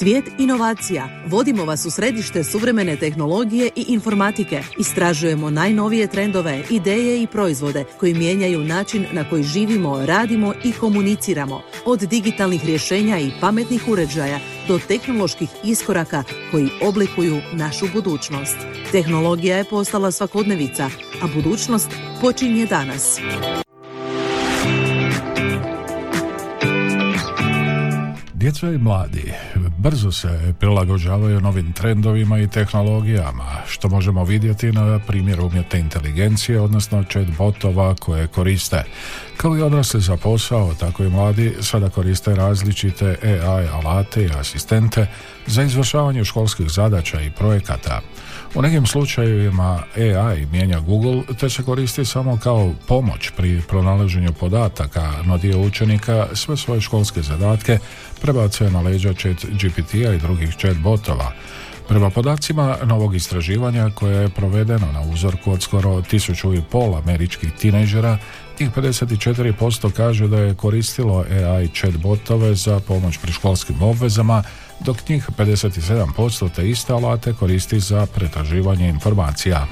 Svijet inovacija. Vodimo vas u središte suvremene tehnologije i informatike. Istražujemo najnovije trendove, ideje i proizvode koji mijenjaju način na koji živimo, radimo i komuniciramo. Od digitalnih rješenja i pametnih uređaja do tehnoloških iskoraka koji oblikuju našu budućnost. Tehnologija je postala svakodnevica, a budućnost počinje danas. Djeca i mladi brzo se prilagođavaju novim trendovima i tehnologijama, što možemo vidjeti na primjeru umjetne inteligencije, odnosno chatbotova koje koriste. Kao i odrasli za posao, tako i mladi sada koriste različite AI alate i asistente za izvršavanje školskih zadaća i projekata. U nekim slučajevima AI mijenja Google te se koristi samo kao pomoć pri pronalaženju podataka, no dio učenika sve svoje školske zadatke prebacuje na leđa ChatGPT-a i drugih chatbotova. Prema podacima novog istraživanja koje je provedeno na uzorku od skoro 1.500 američkih tinejdžera, njih 54% kaže da je koristilo AI chatbotove za pomoć pri školskim obvezama, dok njih 57% te iste alate koristi za pretraživanje informacija.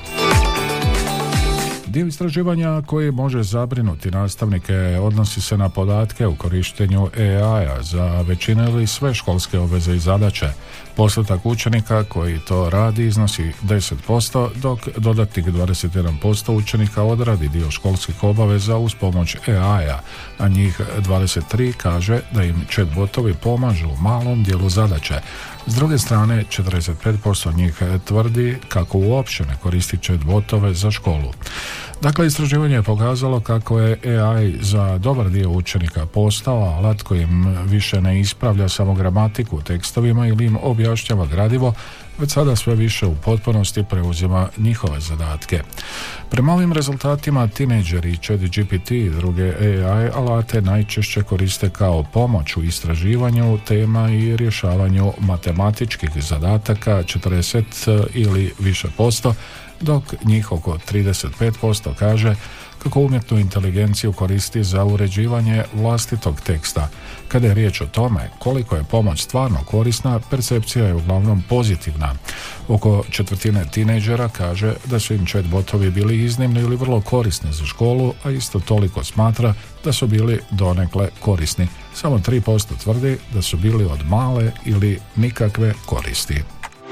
Dio istraživanja koji može zabrinuti nastavnike odnosi se na podatke u korištenju AI-a za većinu ili sve školske obveze i zadaće. Postotak učenika koji to radi iznosi 10%, dok dodatnih 21% učenika odradi dio školskih obaveza uz pomoć AI-a, a njih 23% kaže da im chatbotovi pomažu u malom dijelu zadaće. S druge strane, 45% njih tvrdi kako uopće ne koristi chatbotove za školu. Dakle, istraživanje je pokazalo kako je AI za dobar dio učenika postao alat kojim više ne ispravlja samo gramatiku u tekstovima ili im objašnjava gradivo, već sada sve više u potpunosti preuzima njihove zadatke. Prema ovim rezultatima, tinejdžeri ChatGPT i druge AI alate najčešće koriste kao pomoć u istraživanju tema i rješavanju matematičkih zadataka 40 ili više posto, dok njih oko 35% kaže kako umjetnu inteligenciju koristi za uređivanje vlastitog teksta. Kada je riječ o tome koliko je pomoć stvarno korisna, percepcija je uglavnom pozitivna. Oko četvrtine tinejdžera kaže da su im chatbotovi bili iznimni ili vrlo korisni za školu, a isto toliko smatra da su bili donekle korisni. Samo 3% tvrdi da su bili od male ili nikakve koristi.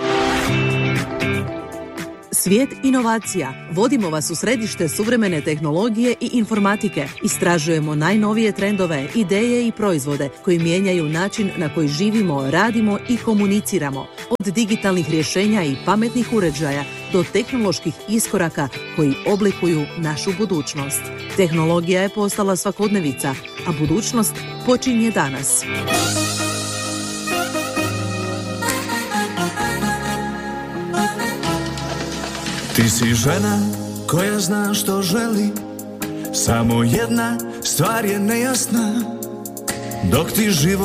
Svijet inovacija. Vodimo vas u središte suvremene tehnologije i informatike. Istražujemo najnovije trendove, ideje i proizvode koji mijenjaju način na koji živimo, radimo i komuniciramo. Od digitalnih rješenja i pametnih uređaja do tehnoloških iskoraka koji oblikuju našu budućnost. Tehnologija je postala svakodnevica, a budućnost počinje danas. Ti si žena koja zna što želi, samo jedna stvar je nejasna, dok ti život